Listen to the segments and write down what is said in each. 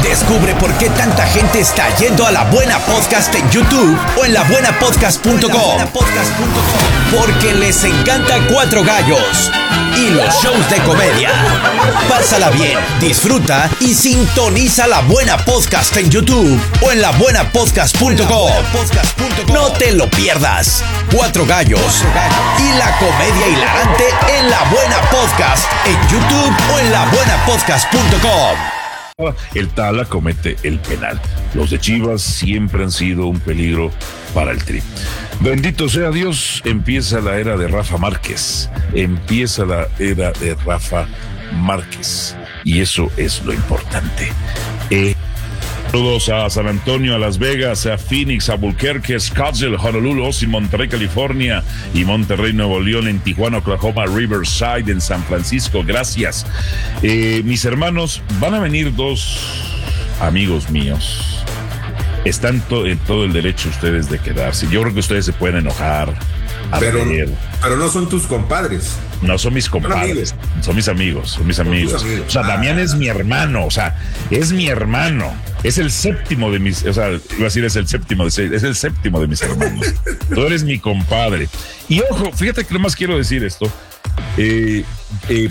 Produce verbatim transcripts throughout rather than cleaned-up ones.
Descubre por qué tanta gente está yendo a La Buena Podcast en YouTube o en la buena podcast punto com. Porque les encanta Cuatro Gallos y los shows de comedia. Pásala bien, disfruta y sintoniza La Buena Podcast en YouTube o en la buena podcast punto com. No te lo pierdas. Cuatro Gallos y la comedia hilarante en La Buena Podcast en YouTube o en la buena podcast punto com. El Tala comete el penal. Los de Chivas siempre han sido un peligro para el Tri. Bendito sea Dios, empieza la era de Rafa Márquez. Empieza la era de Rafa Márquez. Y eso es lo importante. Eh, Saludos a San Antonio, a Las Vegas, a Phoenix, a Albuquerque, Scottsdale, Honolulu, Austin, Monterrey, California y Monterrey, Nuevo León, en Tijuana, Oklahoma, Riverside, en San Francisco. Gracias. Eh, mis hermanos, van a venir dos amigos míos. Están to- en todo el derecho ustedes de quedarse. Yo creo que ustedes se pueden enojar. Pero, pero no son tus compadres. No son mis compadres, son, son mis amigos, son mis amigos. amigos. O sea, ah. Damián es mi hermano, o sea, es mi hermano. Es el séptimo de mis, o sea, iba a decir es el séptimo de seis, es el séptimo de mis hermanos. Tú eres mi compadre. Y ojo, fíjate que nomás quiero decir esto. Eh, eh,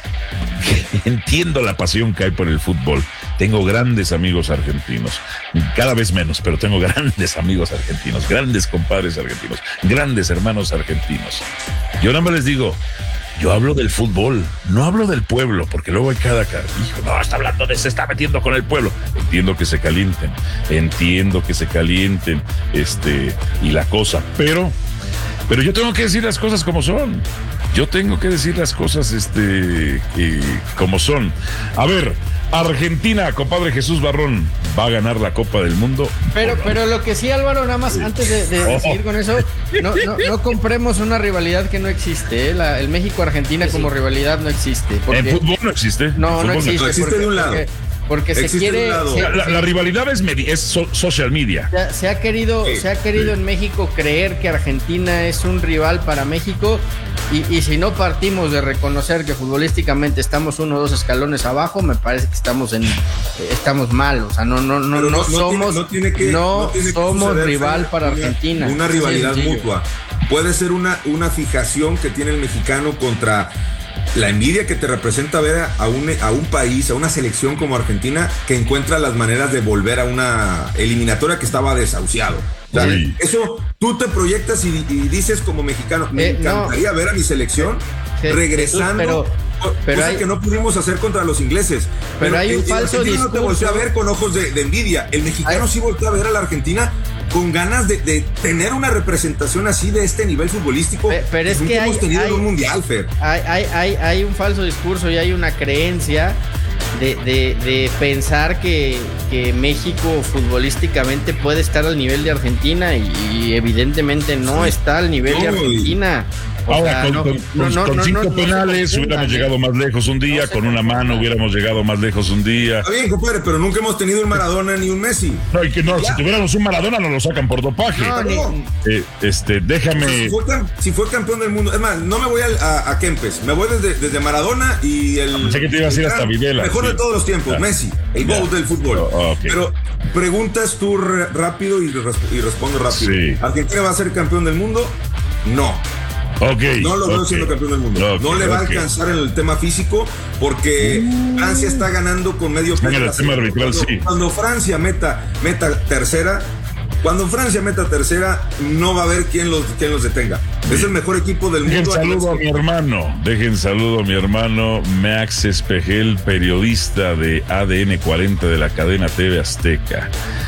entiendo la pasión que hay por el fútbol. Tengo grandes amigos argentinos, cada vez menos, pero tengo grandes amigos argentinos, grandes compadres argentinos, grandes hermanos argentinos. Yo nada más les digo, yo hablo del fútbol, no hablo del pueblo, porque luego hay cada hijo, no, está hablando de, se está metiendo con el pueblo. Entiendo que se calienten, entiendo que se calienten, este, y la cosa, pero, pero yo tengo que decir las cosas como son. Yo tengo que decir las cosas, este, eh, como son. A ver, Argentina, compadre Jesús Barrón, ¿va a ganar la Copa del Mundo? Pero, no? pero lo que sí, Álvaro, nada más, sí. antes de, de, de seguir con eso, no, no, no compremos una rivalidad que no existe, ¿eh? La, el México-Argentina sí. como rivalidad no existe. Porque, ¿en fútbol no existe? No, no existe. No existe porque, de un lado. Porque, porque se quiere... Se, la, la, la rivalidad es, medi- es so, social media. Se, se ha querido, sí. se ha querido sí. en México creer que Argentina es un rival para México. Y, y si no partimos de reconocer que futbolísticamente estamos uno o dos escalones abajo, me parece que estamos en estamos mal, o sea, no no no, no, no somos no, tiene, no, tiene que, no, no tiene somos que rival para una, Argentina. Una rivalidad sí, mutua. Puede ser una, una fijación que tiene el mexicano contra la envidia que te representa ver a un, a un país, a una selección como Argentina, que encuentra las maneras de volver a una eliminatoria que estaba desahuciado. O sea, eso tú te proyectas y, y dices como mexicano, me eh, encantaría no. ver a mi selección sí, regresando, pero, pero cosa hay, que no pudimos hacer contra los ingleses. Pero, pero hay un el, falso discurso. No te volteó a ver con ojos de, de envidia. El mexicano hay, sí volteó a ver a la Argentina con ganas de, de tener una representación así de este nivel futbolístico. Pero, pero es que hemos hay, tenido hay, en un mundial, Fer. Hay, hay, hay, hay un falso discurso y hay una creencia de, de, de pensar que, que México futbolísticamente puede estar al nivel de Argentina y, y evidentemente no sí. está al nivel no, de Argentina. O Ahora, sea, con, no, con, no, con, no, con no, cinco no, penales no hubiéramos ¿eh? llegado más lejos un día, no con una mano hubiéramos llegado más lejos un día. Está bien, compadre, pero nunca hemos tenido un Maradona ni un Messi. No, y que no, ya. Si tuviéramos un Maradona nos lo sacan por dopaje. No, no. Eh, este, déjame. Si fue, si fue campeón del mundo, es más, no me voy a, a, a Kempes, me voy desde, desde Maradona y el. Pensé que te ibas a ir hasta Videla. Mejor sí. de todos los tiempos, ya. Messi, el ya. GOAT del fútbol. Oh, okay. Pero preguntas tú re, rápido y, resp- y respondo rápido. Sí. ¿Argentina va a ser campeón del mundo? No. Okay, no lo veo okay. siendo campeón del mundo. Okay, no le va okay. a alcanzar en el tema físico porque mm. Francia está ganando con medio peso. El tema arbitral, cuando, sí. cuando Francia meta, meta tercera, cuando Francia meta tercera, no va a haber quien los, quien los detenga. Sí. Es el mejor equipo del Dejen mundo. Dejen saludo a mi hermano. Dejen saludo a mi hermano Max Espejel, periodista de A D N cuarenta de la cadena T V Azteca.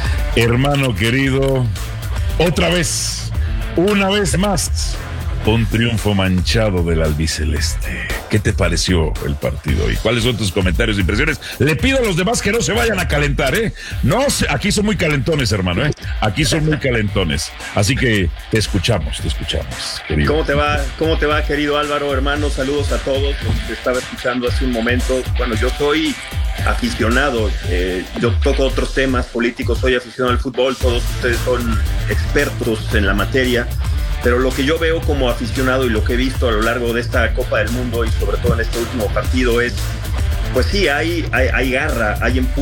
Hermano querido, otra vez, una vez más. Un triunfo manchado del albiceleste. ¿Qué te pareció el partido? ¿Y cuáles son tus comentarios e impresiones? Le pido a los demás que no se vayan a calentar, ¿eh? No, aquí son muy calentones, hermano, ¿eh? Aquí son muy calentones. Así que te escuchamos, te escuchamos, querido. ¿Cómo te va, cómo te va, querido Álvaro, hermano? Saludos a todos. Te estaba escuchando hace un momento. Bueno, yo soy aficionado. Eh, yo toco otros temas políticos, soy aficionado al fútbol. Todos ustedes son expertos en la materia. Pero lo que yo veo como aficionado y lo que he visto a lo largo de esta Copa del Mundo y sobre todo en este último partido es, pues sí, hay, hay, hay garra, hay empuje.